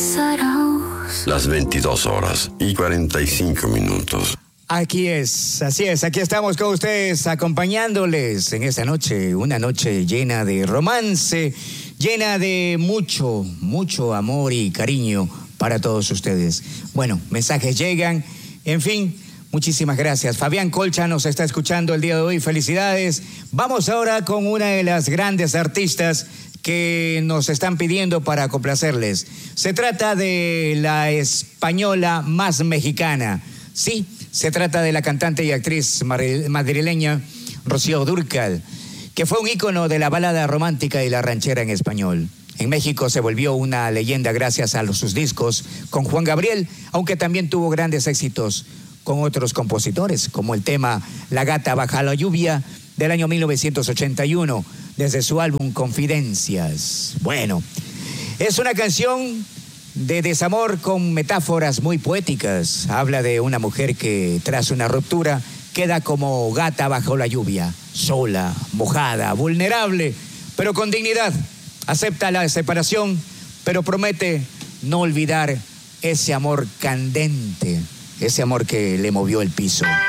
Las 22 horas y 45 minutos. Así es, aquí estamos con ustedes acompañándoles en esta noche, una noche llena de romance, llena de mucho amor y cariño para todos ustedes. Bueno, mensajes llegan, en fin, muchísimas gracias. Fabián Colcha nos está escuchando el día de hoy, felicidades. Vamos ahora con una de las grandes artistas que nos están pidiendo para complacerles. Se trata de la española más mexicana, sí. Se trata de la cantante y actriz madrileña Rocío Dúrcal, que fue un ícono de la balada romántica y la ranchera en español. En México se volvió una leyenda gracias a sus discos con Juan Gabriel, aunque también tuvo grandes éxitos con otros compositores, como el tema La gata bajo la lluvia del año 1981, desde su álbum Confidencias. Bueno, es una canción de desamor con metáforas muy poéticas. Habla de una mujer que tras una ruptura queda como gata bajo la lluvia, sola, mojada, vulnerable, pero con dignidad. Acepta la separación, pero promete no olvidar ese amor candente, ese amor que le movió el piso.